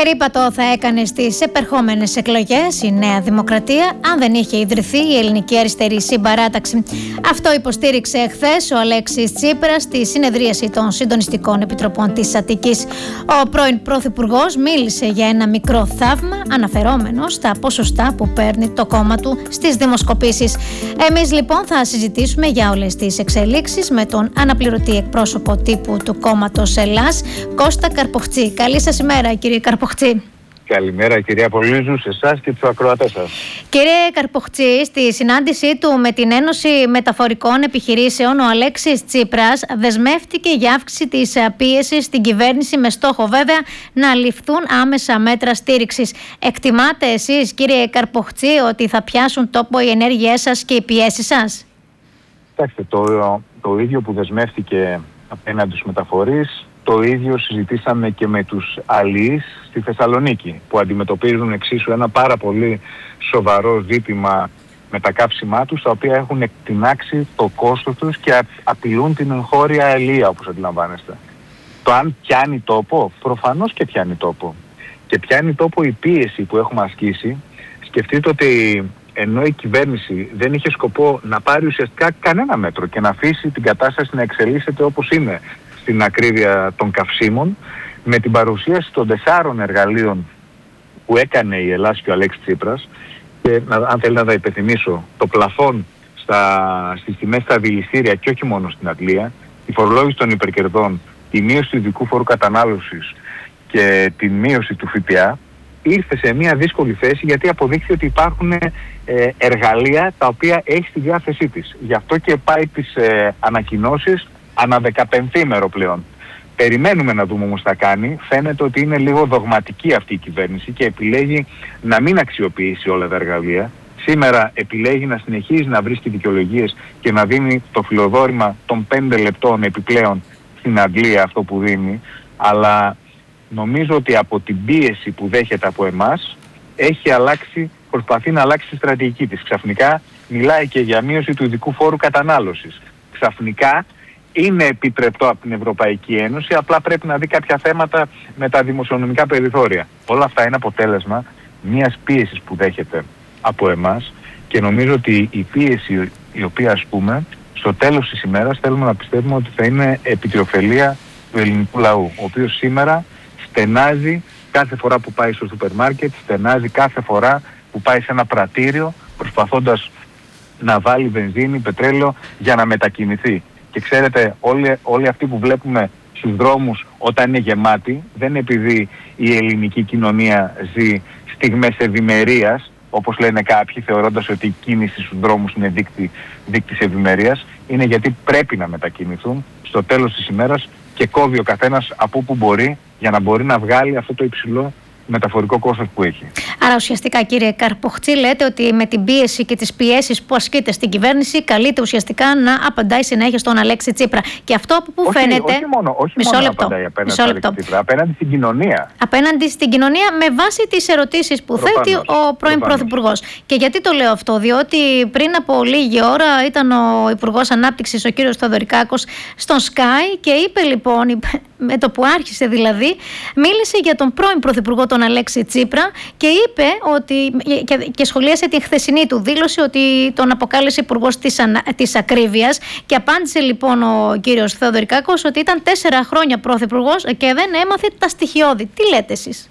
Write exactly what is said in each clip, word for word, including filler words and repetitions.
Περίπατο θα έκανε στις επερχόμενες εκλογές η Νέα Δημοκρατία αν δεν είχε ιδρυθεί η Ελληνική Αριστερή Συμπαράταξη. Αυτό υποστήριξε εχθές ο Αλέξης Τσίπρας στη συνεδρίαση των Συντονιστικών Επιτροπών της Αττικής. Ο πρώην Πρωθυπουργός μίλησε για ένα μικρό θαύμα, αναφερόμενο στα ποσοστά που παίρνει το κόμμα του στις δημοσκοπήσεις. Εμείς λοιπόν θα συζητήσουμε για όλες τις εξελίξεις με τον αναπληρωτή εκπρόσωπο τύπου του κόμματος Ελλάς, Κώστα Καρποχτζή. Καλή σας ημέρα, κύριε Καρποχτζή. Καλημέρα, κυρία Πολύζου, σε εσάς και τους ακροατές σας. Κύριε Καρποχτζή, στη συνάντησή του με την Ένωση Μεταφορικών Επιχειρήσεων, ο Αλέξης Τσίπρας δεσμεύτηκε για αύξηση της πίεσης στην κυβέρνηση, με στόχο βέβαια να ληφθούν άμεσα μέτρα στήριξης. Εκτιμάτε εσείς, κύριε Καρποχτζή, ότι θα πιάσουν τόπο οι ενέργειές σας και οι πιέσεις σας? Κοιτάξτε, το, το ίδιο που δεσμεύτηκε απέναντι στους μεταφορείς, το ίδιο συζητήσαμε και με τους αλληλείς στη Θεσσαλονίκη, που αντιμετωπίζουν εξίσου ένα πάρα πολύ σοβαρό ζήτημα με τα καύσιμά τους, τα οποία έχουν εκτινάξει το κόστος τους και απειλούν την εγχώρια αλληλεία, όπως αντιλαμβάνεστε. Το αν πιάνει τόπο, προφανώς και πιάνει τόπο. Και πιάνει τόπο η πίεση που έχουμε ασκήσει. Σκεφτείτε ότι ενώ η κυβέρνηση δεν είχε σκοπό να πάρει ουσιαστικά κανένα μέτρο και να αφήσει την κατάσταση να εξελίσσεται όπως είναι στην ακρίβεια των καυσίμων, με την παρουσίαση των τεσσάρων εργαλείων που έκανε η Ελλάς και ο Αλέξης Τσίπρας, και αν θέλει να τα υπενθυμίσω, το πλαφόν στα, στις τιμές στα δηληστήρια και όχι μόνο στην Αγγλία, η φορολόγηση των υπερκερδών, τη μείωση του ειδικού φόρου κατανάλωσης και τη μείωση του ΦΠΑ, ήρθε σε μια δύσκολη θέση γιατί αποδείχθηκε ότι υπάρχουν ε, εργαλεία τα οποία έχει στη διάθεσή της. Γι' αυτό και πάει τις ε, ανακοινώσεις ανά δεκαπενθήμερο πλέον. Περιμένουμε να δούμε όμως τι θα κάνει. Φαίνεται ότι είναι λίγο δογματική αυτή η κυβέρνηση και επιλέγει να μην αξιοποιήσει όλα τα εργαλεία. Σήμερα επιλέγει να συνεχίζει να βρίσκει δικαιολογίες και να δίνει το φιλοδόρημα των πέντε λεπτών επιπλέον στην Αγγλία, αυτό που δίνει. Αλλά νομίζω ότι από την πίεση που δέχεται από εμάς έχει αλλάξει, προσπαθεί να αλλάξει τη στρατηγική της. Ξαφνικά μιλάει και για μείωση του ειδικού φόρου κατανάλωσης. Ξαφνικά είναι επιτρεπτό από την Ευρωπαϊκή Ένωση, απλά πρέπει να δει κάποια θέματα με τα δημοσιονομικά περιθώρια. Όλα αυτά είναι αποτέλεσμα μιας πίεσης που δέχεται από εμάς και νομίζω ότι η πίεση η οποία ασκούμε στο τέλος της ημέρας θέλουμε να πιστεύουμε ότι θα είναι επί τη ωφελία του ελληνικού λαού, ο οποίος σήμερα στενάζει κάθε φορά που πάει στο σούπερ μάρκετ, στενάζει κάθε φορά που πάει σε ένα πρατήριο προσπαθώντας να βάλει βενζίνη, πετρέλαιο για να μετακινηθεί. Και ξέρετε, όλοι, όλοι αυτοί που βλέπουμε στους δρόμους όταν είναι γεμάτοι, δεν είναι επειδή η ελληνική κοινωνία ζει στιγμές ευημερίας, όπως λένε κάποιοι, θεωρώντας ότι η κίνηση στους δρόμους είναι δείκτη, δείκτης ευημερίας, είναι γιατί πρέπει να μετακινηθούν στο τέλος της ημέρας και κόβει ο καθένας από όπου μπορεί για να μπορεί να βγάλει αυτό το υψηλό μεταφορικό κόστος που έχει. Άρα ουσιαστικά, κύριε Καρποχτζή, λέτε ότι με την πίεση και τις πιέσεις που ασκείται στην κυβέρνηση καλείται ουσιαστικά να απαντάει συνέχεια στον Αλέξη Τσίπρα. Και αυτό από πού όχι, φαίνεται... Όχι μόνο, όχι μισό μόνο λεπτό, απαντάει απέναντι μισό στον λεπτό. Αλέξη Τσίπρα, απέναντι στην κοινωνία. Απέναντι στην κοινωνία με βάση τις ερωτήσεις που Προφανώς, θέτει ο πρώην προφανώς. Πρωθυπουργός. Και γιατί το λέω αυτό? Διότι πριν από λίγη ώρα ήταν ο Υπουργός Ανάπτυξης, ο κύριος Θεοδωρικάκος, στον Sky και είπε λοιπόν, με το που άρχισε δηλαδή, μίλησε για τον πρώην Πρωθυπουργό, τον Αλέξη Τσίπρα, και είπε ότι, και, και σχολίασε τη χθεσινή του δήλωση ότι τον αποκάλεσε υπουργός της, της ακρίβειας, και απάντησε λοιπόν ο κύριος Θεοδωρικάκος ότι ήταν τέσσερα χρόνια πρωθυπουργός και δεν έμαθε τα στοιχειώδη. Τι λέτε εσείς?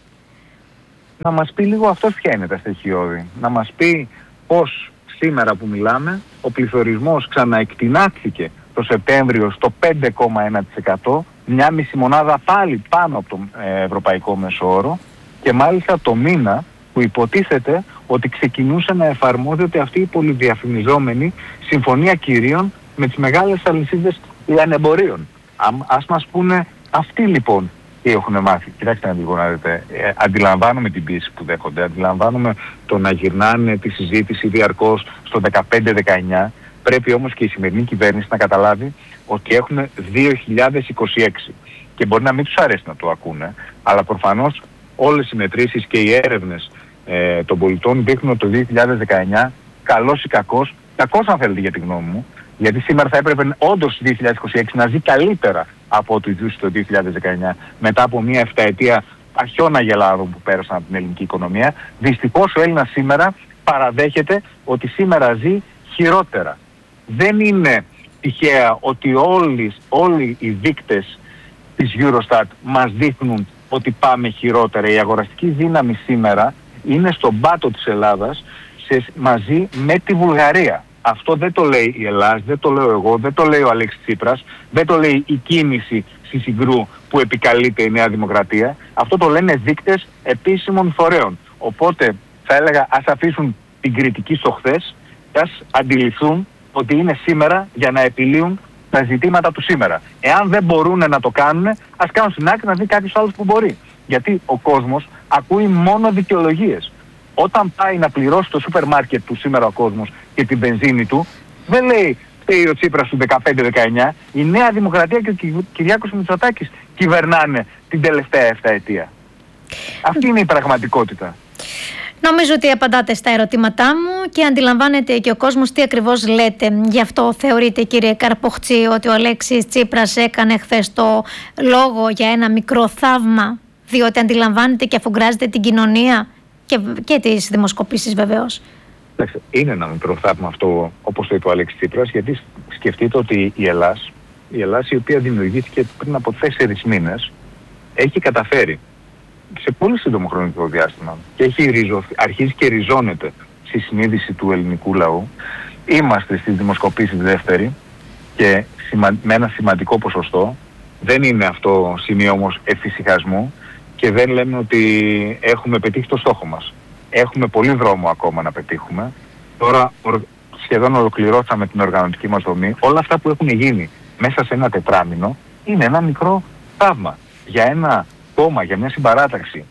Να μας πει λίγο αυτός ποια είναι τα στοιχειώδη. Να μας πει πώς σήμερα που μιλάμε ο πληθωρισμός ξαναεκτινάχθηκε το Σεπτέμβριο στο πέντε κόμμα ένα τοις εκατό, μια μισή μονάδα πάλι πάνω από το ευρωπαϊκό μέσο όρο, και μάλιστα το μήνα που υποτίθεται ότι ξεκινούσε να εφαρμόζεται αυτή η πολυδιαφημιζόμενη συμφωνία κυρίων με τις μεγάλες αλυσίδες λιανεμπορίων. Ας μας πούνε αυτοί λοιπόν τι έχουν μάθει. Κοιτάξτε να λίγο να δείτε. Ε, αντιλαμβάνομαι την πίεση που δέχονται, αντιλαμβάνομαι το να γυρνάνε τη συζήτηση διαρκώς στο δεκαπέντε δεκαεννιά. Πρέπει όμως και η σημερινή κυβέρνηση να καταλάβει ότι έχουμε δύο χιλιάδες είκοσι έξι και μπορεί να μην τους αρέσει να το ακούνε, αλλά προφανώς όλες οι μετρήσεις και οι έρευνες ε, των πολιτών δείχνουν ότι το δύο χιλιάδες δεκαεννιά, καλός ή κακός, κακός αν θέλετε για τη γνώμη μου, γιατί σήμερα θα έπρεπε όντως το δύο χιλιάδες είκοσι έξι να ζει καλύτερα από ό,τι ζούσε το δύο χιλιάδες δεκαεννιά, μετά από μια εφταετία αρχαίων αγελάδων που πέρασαν από την ελληνική οικονομία. Δυστυχώς ο Έλληνας σήμερα παραδέχεται ότι σήμερα ζει χειρότερα. Δεν είναι τυχαία ότι όλοι, όλοι οι δείκτες της Eurostat μας δείχνουν ότι πάμε χειρότερα. Η αγοραστική δύναμη σήμερα είναι στον πάτο της Ελλάδας σε, μαζί με τη Βουλγαρία. Αυτό δεν το λέει η Ελλάς, δεν το λέω εγώ, δεν το λέει ο Αλέξης Τσίπρας, δεν το λέει η κίνηση στη Συγκρού που επικαλείται η Νέα Δημοκρατία. Αυτό το λένε δείκτες επίσημων φορέων. Οπότε θα έλεγα ας αφήσουν την κριτική στο χθες και ας αντιληφθούν ότι είναι σήμερα για να επιλύουν τα ζητήματα του σήμερα. Εάν δεν μπορούν να το κάνουν, ας κάνουν στην άκρη να δει κάποιος άλλος που μπορεί. Γιατί ο κόσμος ακούει μόνο δικαιολογίες. Όταν πάει να πληρώσει το σούπερ μάρκετ του σήμερα ο κόσμος και την βενζίνη του, δεν λέει φταίει ο Τσίπρας του δεκαπέντε δεκαεννιά. Η Νέα Δημοκρατία και ο Κυριάκος Μητσοτάκης κυβερνάνε την τελευταία εφταετία. Αυτή είναι η πραγματικότητα. Νομίζω ότι απαντάτε στα ερωτήματά μου και αντιλαμβάνεται και ο κόσμος τι ακριβώς λέτε. Γι' αυτό θεωρείτε, κύριε Καρποχτζή, ότι ο Αλέξης Τσίπρας έκανε χθες το λόγο για ένα μικρό θαύμα, διότι αντιλαμβάνεται και αφουγκράζεται την κοινωνία και, και τις δημοσκοπήσεις βεβαίως. Είναι ένα μικρό θαύμα αυτό, όπως το είπε ο Αλέξης Τσίπρας, γιατί σκεφτείτε ότι η Ελλάς, η Ελλάς η οποία δημιουργήθηκε πριν από τέσσερις μήνες, έχει καταφέρει σε πολύ σύντομο χρονικό διάστημα και έχει ριζω, αρχίσει και ριζώνεται στη συνείδηση του ελληνικού λαού. Είμαστε στις δημοσκοπήσεις δεύτερη και σημα, με ένα σημαντικό ποσοστό. Δεν είναι αυτό σημείο όμως εφησυχασμού και δεν λέμε ότι έχουμε πετύχει το στόχο μας. Έχουμε πολύ δρόμο ακόμα να πετύχουμε. Τώρα σχεδόν ολοκληρώσαμε την οργανωτική μας δομή. Όλα αυτά που έχουν γίνει μέσα σε ένα τετράμινο είναι ένα μικρό θαύμα για ένα κόμμα, για μια συμπαράταξη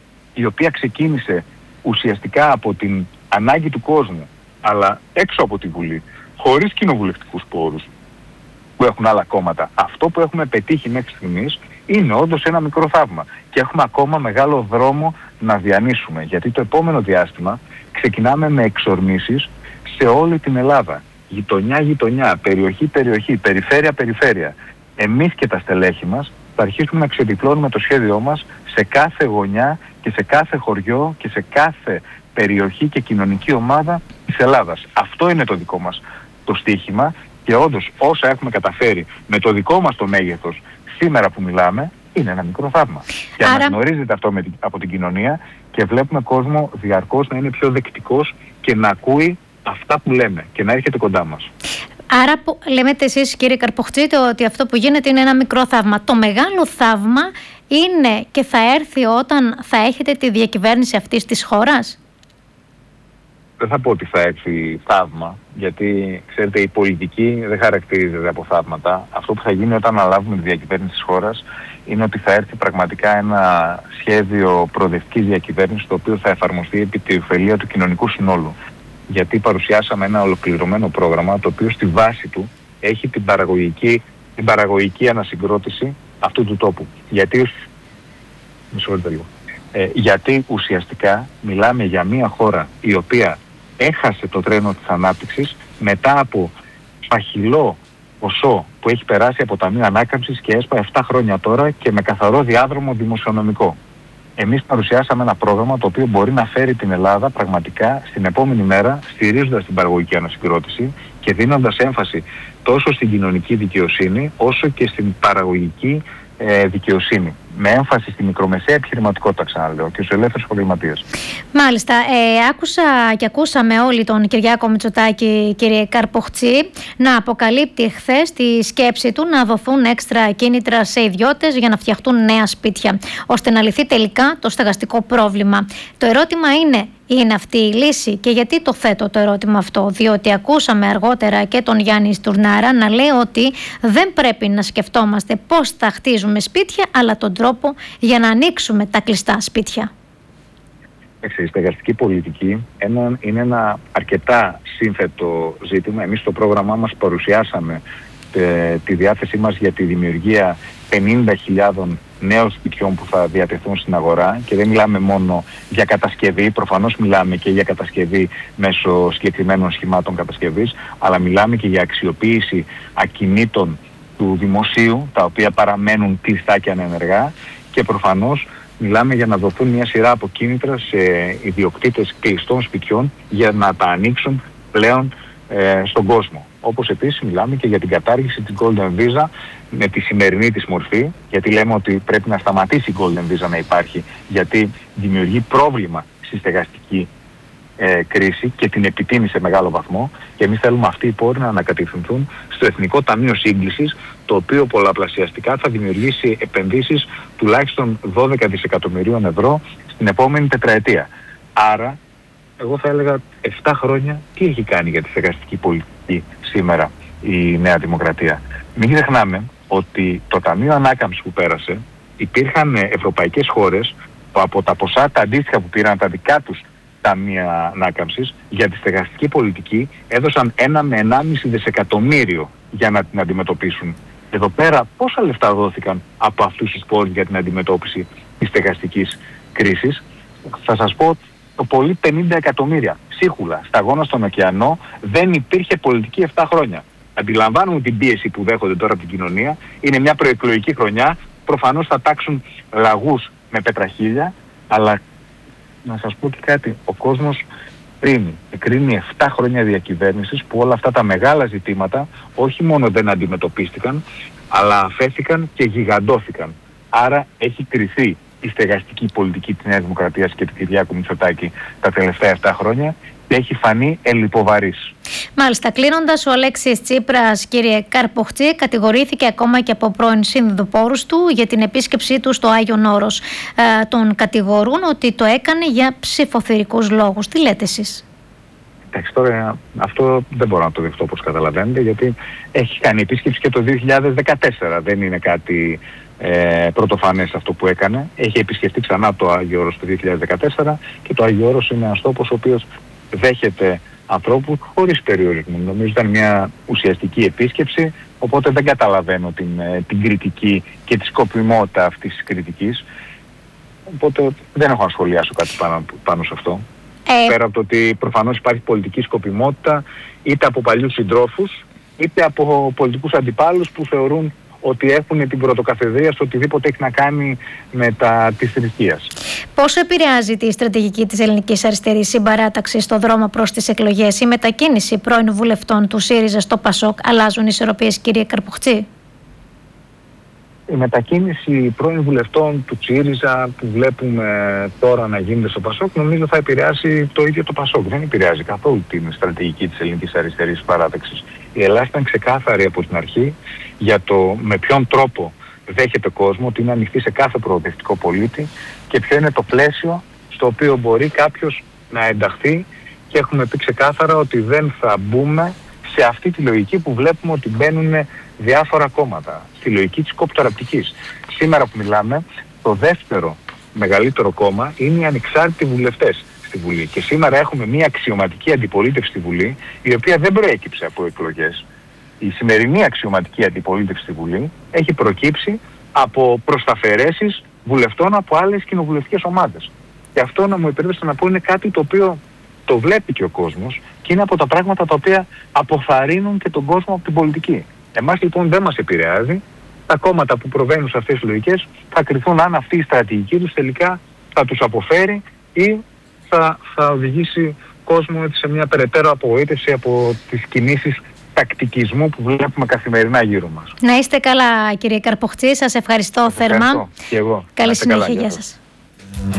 η οποία ξεκίνησε ουσιαστικά από την ανάγκη του κόσμου, αλλά έξω από τη Βουλή, χωρίς κοινοβουλευτικούς πόρους που έχουν άλλα κόμματα. Αυτό που έχουμε πετύχει μέχρι στιγμής είναι όντως ένα μικρό θαύμα και έχουμε ακόμα μεγάλο δρόμο να διανύσουμε, γιατί το επόμενο διάστημα ξεκινάμε με εξορμήσεις σε όλη την Ελλάδα. Γειτονιά-γειτονιά, περιοχή-περιοχή, περιφέρεια-περιφέρεια. Εμείς και τα στελέχη μας θα αρχίσουμε να ξεδιπλώνουμε το σχέδιό μας σε κάθε γωνιά και σε κάθε χωριό και σε κάθε περιοχή και κοινωνική ομάδα της Ελλάδας. Αυτό είναι το δικό μας το στίχημα και όντως όσα έχουμε καταφέρει με το δικό μας το μέγεθος σήμερα που μιλάμε είναι ένα μικρό θαύμα. Και Άρα... αναγνωρίζεται αυτό με την, από την κοινωνία και βλέπουμε κόσμο διαρκώς να είναι πιο δεκτικός και να ακούει αυτά που λέμε και να έρχεται κοντά μας. Άρα λέμε εσείς, κύριε Καρποχτζή, ότι αυτό που γίνεται είναι ένα μικρό θαύμα. Το μεγάλο θαύμα είναι και θα έρθει όταν θα έχετε τη διακυβέρνηση αυτής της χώρας. Δεν θα πω ότι θα έρθει θαύμα, γιατί ξέρετε η πολιτική δεν χαρακτηρίζεται από θαύματα. Αυτό που θα γίνει όταν αναλάβουμε τη διακυβέρνηση της χώρας είναι ότι θα έρθει πραγματικά ένα σχέδιο προοδευτικής διακυβέρνησης το οποίο θα εφαρμοστεί επί τη ωφελία του κοινωνικού συνόλου. Γιατί παρουσιάσαμε ένα ολοκληρωμένο πρόγραμμα το οποίο στη βάση του έχει την παραγωγική, την παραγωγική ανασυγκρότηση αυτού του τόπου. Γιατί, λίγο. Ε, γιατί ουσιαστικά μιλάμε για μια χώρα η οποία έχασε το τρένο της ανάπτυξης μετά από παχυλό ποσό που έχει περάσει από Ταμείο Ανάκαμψης και έσπα επτά χρόνια τώρα και με καθαρό διάδρομο δημοσιονομικό. Εμείς παρουσιάσαμε ένα πρόγραμμα το οποίο μπορεί να φέρει την Ελλάδα πραγματικά στην επόμενη μέρα, στηρίζοντας την παραγωγική ανασυγκρότηση και δίνοντας έμφαση τόσο στην κοινωνική δικαιοσύνη όσο και στην παραγωγική ε, δικαιοσύνη. Με έμφαση στη μικρομεσαία επιχειρηματικότητα, ξαναλέω, και στους ελεύθερους επαγγελματίες. Μάλιστα. Ε, άκουσα και ακούσαμε όλοι τον Κυριάκο Μητσοτάκη, κύριε Καρποχτζή, να αποκαλύπτει χθες τη σκέψη του να δοθούν έξτρα κίνητρα σε ιδιώτες για να φτιαχτούν νέα σπίτια, ώστε να λυθεί τελικά το στεγαστικό πρόβλημα. Το ερώτημα είναι, είναι αυτή η λύση? Και γιατί το θέτω το ερώτημα αυτό? Διότι ακούσαμε αργότερα και τον Γιάννη Στουρνάρα να λέει ότι δεν πρέπει να σκεφτόμαστε πώς θα χτίζουμε σπίτια, αλλά τον τρόπο για να ανοίξουμε τα κλειστά σπίτια. Η στεγαστική πολιτική είναι ένα αρκετά σύνθετο ζήτημα. Εμείς στο πρόγραμμά μας παρουσιάσαμε τε, τη διάθεσή μας για τη δημιουργία πενήντα χιλιάδες νέων σπιτιών που θα διατεθούν στην αγορά και δεν μιλάμε μόνο για κατασκευή, προφανώς μιλάμε και για κατασκευή μέσω συγκεκριμένων σχημάτων κατασκευής, αλλά μιλάμε και για αξιοποίηση ακινήτων του δημοσίου, τα οποία παραμένουν κλειστά και ανενεργά, και προφανώς μιλάμε για να δοθούν μια σειρά από κίνητρα σε ιδιοκτήτες κλειστών σπιτιών για να τα ανοίξουν πλέον ε, στον κόσμο. Όπως επίσης μιλάμε και για την κατάργηση της Golden Visa με τη σημερινή της μορφή, γιατί λέμε ότι πρέπει να σταματήσει η Golden Visa να υπάρχει, γιατί δημιουργεί πρόβλημα στη στεγαστική ε, κρίση και την επιτείνει σε μεγάλο βαθμό, και εμείς θέλουμε αυτοί οι πόροι να ανακατευθυνθούν στο Εθνικό Ταμείο Σύγκλησης, το οποίο πολλαπλασιαστικά θα δημιουργήσει επενδύσεις τουλάχιστον δώδεκα δισεκατομμυρίων ευρώ στην επόμενη τετραετία. Άρα, εγώ θα έλεγα επτά χρόνια τι έχει κάνει για τη στεγαστική πολιτική σήμερα η Νέα Δημοκρατία. Μην ξεχνάμε ότι το Ταμείο Ανάκαμψης που πέρασε, υπήρχαν ευρωπαϊκές χώρες που από τα ποσά τα αντίστοιχα που πήραν τα δικά τους ταμεία ανάκαμψης για τη στεγαστική πολιτική έδωσαν ένα με ενάμιση δισεκατομμύριο για να την αντιμετωπίσουν. Εδώ πέρα πόσα λεφτά δόθηκαν από αυτούς τους πόρους για την αντιμετώπιση της στεγαστικής κρίσης? Θα σας πω το πολύ πενήντα εκατομμύρια. Ψίχουλα, σταγόνα στον ωκεανό, δεν υπήρχε πολιτική επτά χρόνια. Αντιλαμβάνουμε την πίεση που δέχονται τώρα από την κοινωνία. Είναι μια προεκλογική χρονιά. Προφανώς θα τάξουν λαγούς με πετραχίλια, αλλά να σας πω και κάτι. Ο κόσμος κρίνει. Κρίνει επτά χρόνια διακυβέρνησης που όλα αυτά τα μεγάλα ζητήματα όχι μόνο δεν αντιμετωπίστηκαν, αλλά αφέθηκαν και γιγαντώθηκαν. Άρα έχει κριθεί η στεγαστική πολιτική της Νέας Δημοκρατίας και του Κυριάκου Μητσοτάκη τα τελευταία επτά χρόνια και έχει φανεί ελλειποβαρής. Μάλιστα, κλείνοντας, ο Αλέξης Τσίπρας, κύριε Καρποχτζή, κατηγορήθηκε ακόμα και από πρώην συνδοπόρους του για την επίσκεψή του στο Άγιον Όρος. Ε, τον κατηγορούν ότι το έκανε για ψηφοθυρικούς λόγους. Τι λέτε εσείς? Εντάξει, τώρα αυτό δεν μπορώ να το δεχτώ, όπως καταλαβαίνετε, γιατί έχει κάνει επίσκεψη και το δύο χιλιάδες δεκατέσσερα. Δεν είναι κάτι ε, πρωτοφανές αυτό που έκανε. Έχει επισκεφτεί ξανά το Άγιο Όρος το δύο χιλιάδες δεκατέσσερα και το Άγιο Όρος είναι ένας τόπος ο οποίος δέχεται ανθρώπους χωρίς περιορισμό. Νομίζω ήταν μια ουσιαστική επίσκεψη, οπότε δεν καταλαβαίνω την, την κριτική και τη σκοπιμότητα αυτής της κριτικής. Οπότε δεν έχω να σχολιάσω κάτι πάνω, πάνω σε αυτό. Ε... Πέρα από το ότι προφανώς υπάρχει πολιτική σκοπιμότητα είτε από παλιούς συντρόφους είτε από πολιτικούς αντιπάλους που θεωρούν ότι έχουν την πρωτοκαθεδρία στο οτιδήποτε έχει να κάνει με τα της θρησκείας. Πόσο επηρεάζει τη στρατηγική της ελληνικής αριστερής συμπαράταξης στο δρόμο προς τις εκλογές η μετακίνηση πρώην βουλευτών του ΣΥΡΙΖΑ στο ΠΑΣΟΚ? Αλλάζουν οι ισορροπίες, κύριε Καρποχτζή? Η μετακίνηση πρώην βουλευτών του ΣΥΡΙΖΑ που βλέπουμε τώρα να γίνεται στο ΠΑΣΟΚ νομίζω θα επηρεάσει το ίδιο το ΠΑΣΟΚ. Δεν επηρεάζει καθόλου την στρατηγική της ελληνικής αριστερής παράταξης. Η Ελλάδα ήταν ξεκάθαρη από την αρχή για το με ποιον τρόπο δέχεται κόσμο, ότι είναι ανοιχτή σε κάθε προοδευτικό πολίτη και ποιο είναι το πλαίσιο στο οποίο μπορεί κάποιος να ενταχθεί, και έχουμε πει ξεκάθαρα ότι δεν θα μπούμε σε αυτή τη λογική που βλέπουμε ότι μπαίνουν διάφορα κόμματα, στη λογική της κοπτοραπτικής. Σήμερα που μιλάμε, το δεύτερο μεγαλύτερο κόμμα είναι οι ανεξάρτητοι βουλευτές στη Βουλή, και σήμερα έχουμε μια αξιωματική αντιπολίτευση στη Βουλή, η οποία δεν προέκυψε από εκλογές. Η σημερινή αξιωματική αντιπολίτευση στη Βουλή έχει προκύψει από προσταφαιρέσεις βουλευτών από άλλες κοινοβουλευτικές ομάδες. Και αυτό, να μου επιτρέψετε να πω, είναι κάτι το οποίο το βλέπει και ο κόσμος και είναι από τα πράγματα τα οποία αποθαρρύνουν και τον κόσμο από την πολιτική. Εμάς λοιπόν δεν μας επηρεάζει. Τα κόμματα που προβαίνουν σε αυτές τις λογικές θα κριθούν αν αυτή η στρατηγική τους τελικά θα τους αποφέρει ή θα, θα οδηγήσει κόσμο σε μια περαιτέρω απογοήτευση από τις κινήσεις τακτικισμού που βλέπουμε καθημερινά γύρω μας. Να είστε καλά, κύριε Καρποχτζή, σας ευχαριστώ, ευχαριστώ θερμά. Και εγώ. Καλή συνέχεια, γεια σας.